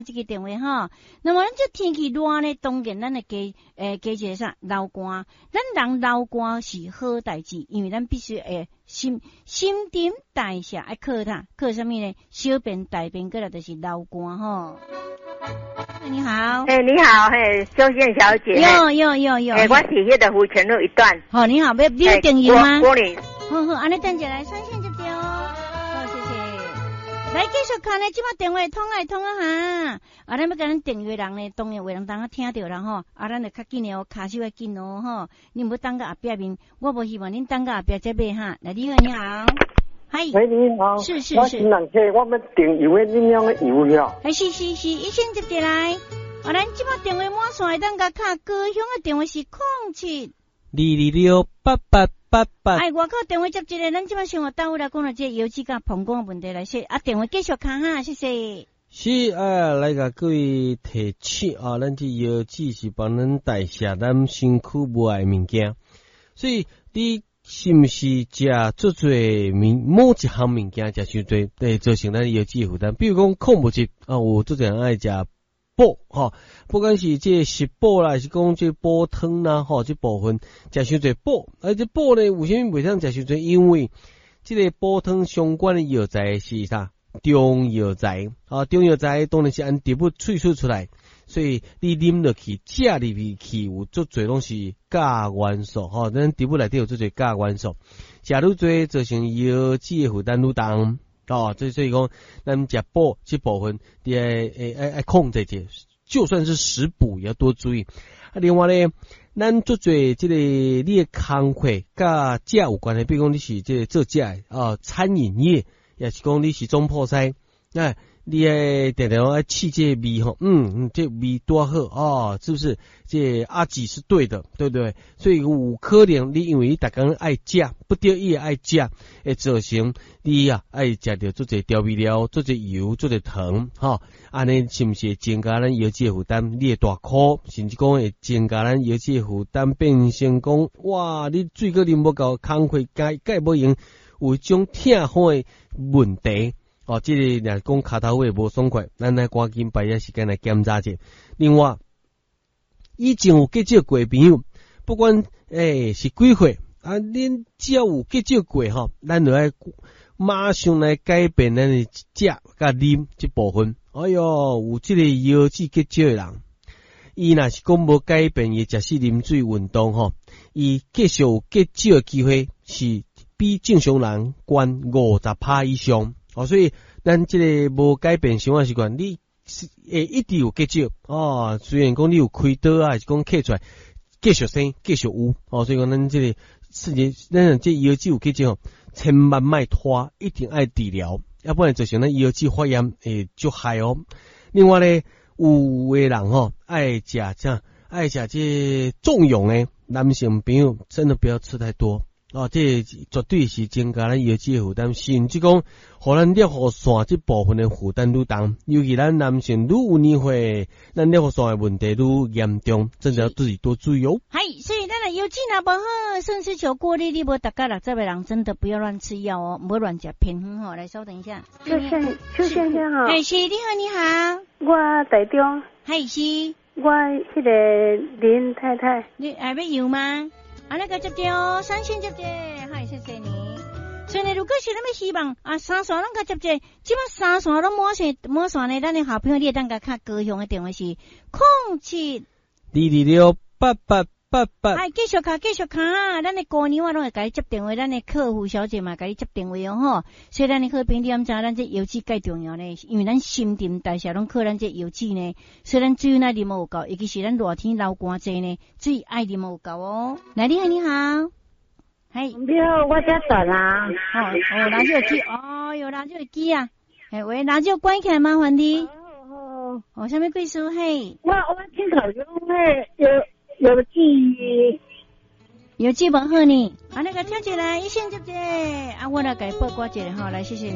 这个电话哈，那么咱这天气热呢，当然咱会加一个啥流汗，咱人流汗是好代志，因为咱必须新陈代谢爱靠什么呢？小便大便过来就是流汗哈。你好， 你好，周燕小姐， 有， 我是迄个福泉路一段。 好，你好，你有订阅吗？ 玻璃。 好，安尼等下来，专线接掉哦。好，谢谢。来继续看呢，即摆电话通啊哈。咱要甲咱订阅人呢，当然有人当听到啦吼。咱就较紧的哦，卡手要紧哦吼。你唔好等到后壁面，我无希望恁等到后壁再买哈。来，你好。嗨， 喂，你好， 是， 我是人客，我们订油的恁样的油了。 是，一线接进来。咱即摆电话满线，当甲卡高雄的电话是0722668888。外口电话接一个，咱即摆生活单位来讲了，这油脂甲膀胱问题来说，电话继续卡哈，谢谢。 是来甲各位提醒咱这油脂是帮咱代谢咱身躯无爱物件，所以你是毋是食做某一项物件食伤多，会造成咱油脂负担？比如讲矿物质有做人爱食补不管是这食补啦，还是讲这补汤啦这部分食伤多补，这补呢有啥物袂当食伤多？因为这个补汤相关的药材是啥？中药材中药材当然是按植物萃取出来，所以你啉落去食入去有足侪拢是钾元素咱植物内底有足侪钾元素，食愈多造成油脂的负担愈重所以讲咱食补这部分你爱控制者，就算是食补也要多注意。另外呢，咱足侪这个你的工课甲食有关的，比如讲你是这做食的餐饮业。也是讲你是总铺师，你常常爱试这味这味多好是不是？这阿几是对的，对不对？所以有可能你因为你逐工爱食，不得已爱食，会造成你爱食到做这调味料、做这油、做这糖安尼是不是增加咱油脂的负担？你会大哭，甚至讲会增加咱油脂的负担，变成讲哇，你水果啉不够，工课解不用。有一种痛风的问题这个若讲骹头位无爽快，咱来赶紧把这时间来检查者。另外，以前有结交过朋友，不管是几岁恁只要有结交过咱就要马上来改变咱的食甲啉这部分。有这个油脂结交的人，伊若是讲无改变伊食水啉水运动伊继续有结交的机会是比正常人高50%以上所以咱这个无改变生活习惯，你一直有结交虽然讲你有开刀还是讲刻出来继续生继续有所以讲咱这个事情，咱这油脂有结交千万莫拖，一定爱治疗，要不然造成咱油脂发炎会足害另外呢，有的人爱食这重用的男性朋友，真的不要吃太多这绝对是增加咱油脂的负担，甚至讲互咱尿路线这部分的负担愈重，尤其咱男性愈有年岁，咱尿路线的问题愈严重，真的要自己多注意所以咱油脂若无好，甚至求过你无大家60的人真的不要乱吃药唔好乱食偏方来稍等一下。 邱先生好。 是，你好。 我台中。 是。 我迄个林太太。 你要油吗？那个接掉3线接接，谢谢你。所以呢，如果是咱们希望3线咱个接接，即摆3线都满线呢，咱的好朋友你会当个卡高雄的电话是0722668888。继续卡，咱的过年我拢会甲你接电话，咱的客户小姐嘛甲你接电话所以咱的好朋友你知咱这油脂介重要呢，因为咱新陈代谢拢靠咱这油脂呢，所以咱水那啉有够，尤其是咱热天流汗济呢，水爱啉有够来，你好。 你好，我叫短啦。 拿这个机有拿这个机喂，拿这个关起来麻烦你。什么贵书？我听口中有记本好呢，那个跳起来一线接接我来给报挂一下来谢谢你。